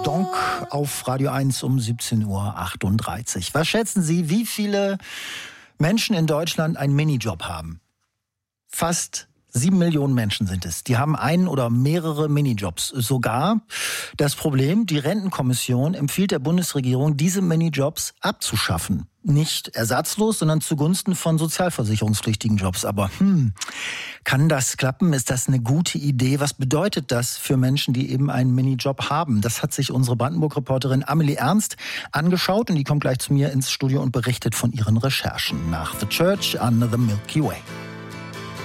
Donc auf Radio 1 um 17:38 Uhr. Was schätzen Sie, wie viele Menschen in Deutschland einen Minijob haben? Fast 7 Millionen Menschen sind es. Die haben einen oder mehrere Minijobs. Sogar das Problem, die Rentenkommission empfiehlt der Bundesregierung, diese Minijobs abzuschaffen. Nicht ersatzlos, sondern zugunsten von sozialversicherungspflichtigen Jobs. Aber kann das klappen? Ist das eine gute Idee? Was bedeutet das für Menschen, die eben einen Minijob haben? Das hat sich unsere Brandenburg-Reporterin Amelie Ernst angeschaut und die kommt gleich zu mir ins Studio und berichtet von ihren Recherchen nach The Church under the Milky Way.